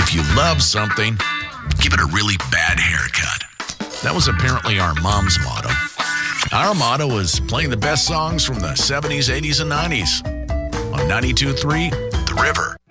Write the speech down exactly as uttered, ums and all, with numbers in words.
If you love something, give it a really bad haircut. That was apparently our mom's motto. Our motto was playing the best songs from the seventies, eighties, and nineties on ninety-two point three The River.